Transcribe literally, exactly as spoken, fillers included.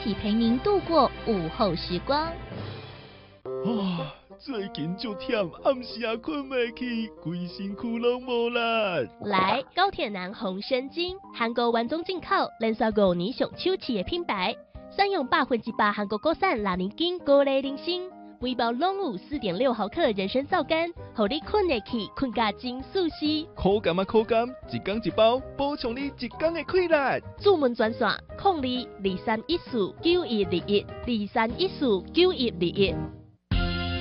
起陪您度过午后时光。 啊，最近就忝，暗时也困袂去，规身躯拢无力。 来，高铁男红参精，韩国原装进口，连续五年上手气的品牌，选用百分之百韩国国产拉年根高丽人参，每包拢有四点六毫克人参皂苷，互你困得去，困甲真舒适。 口感啊口感，一天一包，补充你一天的快乐。 注文专线：零二二三一四九一二一二三一四九一二一。